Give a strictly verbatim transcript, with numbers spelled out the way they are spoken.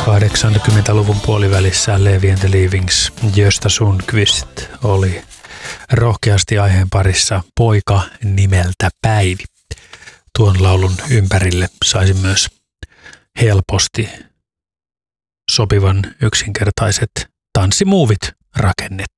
kahdeksankymmentäluvun puolivälissä Levi and the Leavings Gösta Sundqvist oli rohkeasti aiheen parissa Poika nimeltä Päivi. Tuon laulun ympärille saisi myös helposti sopivan yksinkertaiset tanssimuuvit rakennettua.